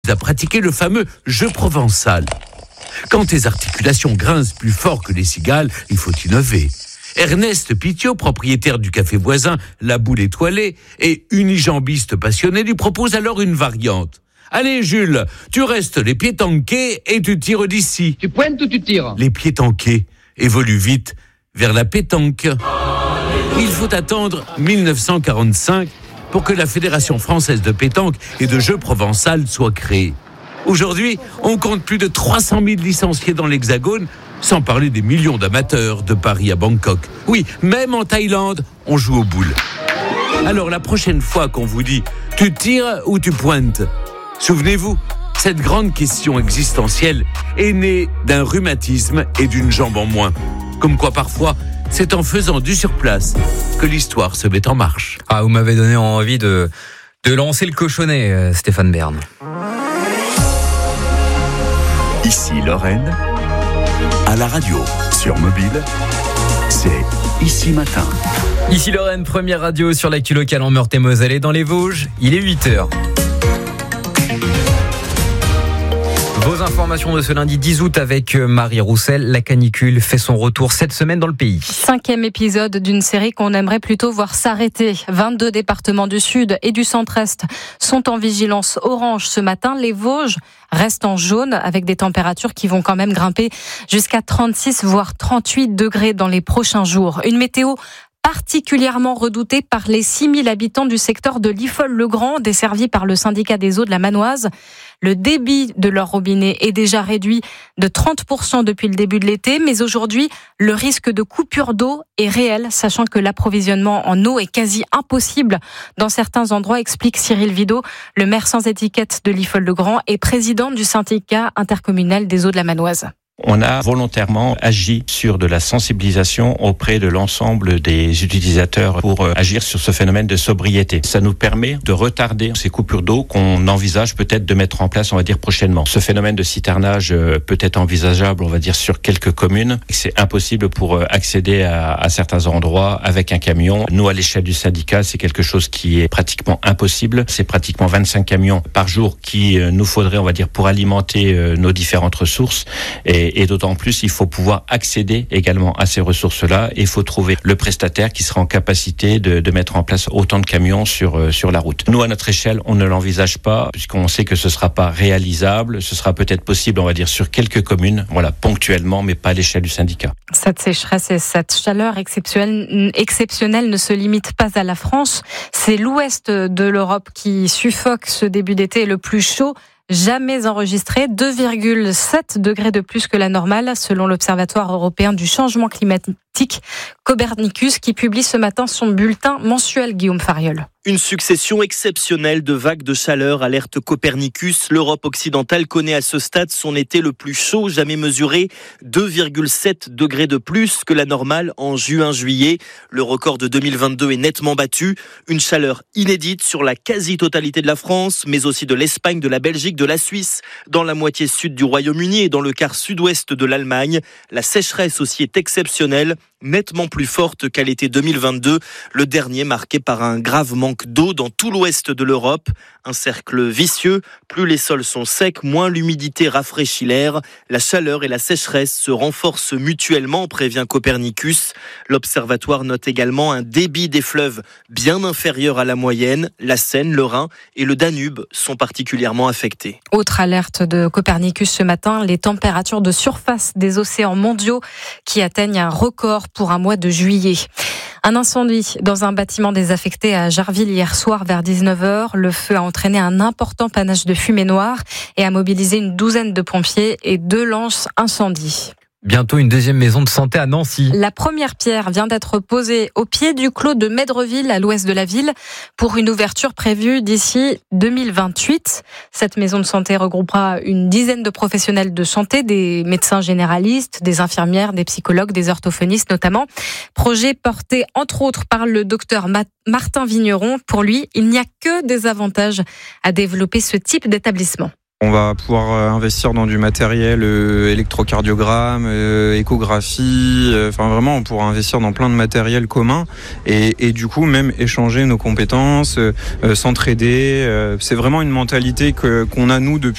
à pratiquer le fameux jeu provençal. Quand tes articulations grincent plus fort que les cigales, il faut innover. Ernest Pitiot, propriétaire du café voisin La Boule Étoilée et unijambiste passionné, lui propose alors une variante. Allez Jules, tu restes les pieds tanqués et tu tires d'ici. Tu pointes ou tu tires ? Les pieds tanqués évoluent vite vers la pétanque. Il faut attendre 1945 pour que la Fédération française de pétanque et de jeu provençal soit créée. Aujourd'hui, on compte plus de 300 000 licenciés dans l'Hexagone, sans parler des millions d'amateurs de Paris à Bangkok. Oui, même en Thaïlande, on joue aux boules. Alors la prochaine fois qu'on vous dit « tu tires ou tu pointes ?» souvenez-vous, cette grande question existentielle est née d'un rhumatisme et d'une jambe en moins. Comme quoi parfois, c'est en faisant du surplace que l'histoire se met en marche. Ah, vous m'avez donné envie de lancer le cochonnet, Stéphane Bern. Ici Lorraine, à la radio, sur mobile, c'est Ici Matin. Ici Lorraine, première radio sur l'actu locale en Meurthe-et-Moselle et dans les Vosges, il est 8h. Vos informations de ce lundi 10 août avec Marie Roussel. La canicule fait son retour cette semaine dans le pays. 5e épisode d'une série qu'on aimerait plutôt voir s'arrêter. 22 départements du Sud et du Centre-Est sont en vigilance orange ce matin. Les Vosges restent en jaune avec des températures qui vont quand même grimper jusqu'à 36 voire 38 degrés dans les prochains jours. Une météo particulièrement redoutée par les 6000 habitants du secteur de Liffol-le-Grand, desservi par le syndicat des eaux de la Manoise. Le débit de leur robinet est déjà réduit de 30% depuis le début de l'été, mais aujourd'hui, le risque de coupure d'eau est réel, sachant que l'approvisionnement en eau est quasi impossible dans certains endroits, explique Cyril Vido, le maire sans étiquette de Liffol-le-Grand et président du syndicat intercommunal des eaux de la Manoise. On a volontairement agi sur de la sensibilisation auprès de l'ensemble des utilisateurs pour agir sur ce phénomène de sobriété. Ça nous permet de retarder ces coupures d'eau qu'on envisage peut-être de mettre en place, on va dire, prochainement. Ce phénomène de citernage peut être envisageable, on va dire, sur quelques communes. C'est impossible pour accéder à certains endroits avec un camion. Nous, à l'échelle du syndicat, c'est quelque chose qui est pratiquement impossible. C'est pratiquement 25 camions par jour qui nous faudrait, on va dire, pour alimenter nos différentes ressources. Et d'autant plus, il faut pouvoir accéder également à ces ressources-là et il faut trouver le prestataire qui sera en capacité de mettre en place autant de camions sur la route. Nous, à notre échelle, on ne l'envisage pas puisqu'on sait que ce ne sera pas réalisable. Ce sera peut-être possible, on va dire, sur quelques communes, voilà, ponctuellement, mais pas à l'échelle du syndicat. Cette sécheresse et cette chaleur exceptionnelle ne se limitent pas à la France. C'est l'ouest de l'Europe qui suffoque ce début d'été le plus chaud jamais enregistré, 2,7 degrés de plus que la normale, selon l'Observatoire européen du changement climatique Copernicus, qui publie ce matin son bulletin mensuel, Guillaume Fariol. Une succession exceptionnelle de vagues de chaleur, alerte Copernicus. L'Europe occidentale connaît à ce stade son été le plus chaud jamais mesuré, 2,7 degrés de plus que la normale en juin-juillet. Le record de 2022 est nettement battu. Une chaleur inédite sur la quasi-totalité de la France, mais aussi de l'Espagne, de la Belgique, de la Suisse, dans la moitié sud du Royaume-Uni et dans le quart sud-ouest de l'Allemagne. La sécheresse aussi est exceptionnelle, nettement plus forte qu'à l'été 2022, le dernier marqué par un grave manque d'eau dans tout l'ouest de l'Europe. Un cercle vicieux, plus les sols sont secs, moins l'humidité rafraîchit l'air. La chaleur et la sécheresse se renforcent mutuellement, prévient Copernicus. L'observatoire note également un débit des fleuves bien inférieur à la moyenne. La Seine, le Rhin et le Danube sont particulièrement affectés. Autre alerte de Copernicus ce matin, les températures de surface des océans mondiaux qui atteignent un record pour un mois de juillet. Un incendie dans un bâtiment désaffecté à Jarville hier soir vers 19h. Le feu a entraîné un important panache de fumée noire et a mobilisé une douzaine de pompiers et 2 lances incendie. Bientôt une deuxième maison de santé à Nancy. La première pierre vient d'être posée au pied du clos de Médreville, à l'ouest de la ville, pour une ouverture prévue d'ici 2028. Cette maison de santé regroupera une dizaine de professionnels de santé, des médecins généralistes, des infirmières, des psychologues, des orthophonistes notamment. Projet porté entre autres par le docteur Martin Vigneron. Pour lui, il n'y a que des avantages à développer ce type d'établissement. On va pouvoir investir dans du matériel électrocardiogramme, échographie, enfin vraiment on pourra investir dans plein de matériel commun et du coup même échanger nos compétences, s'entraider. C'est vraiment une mentalité qu'on a nous depuis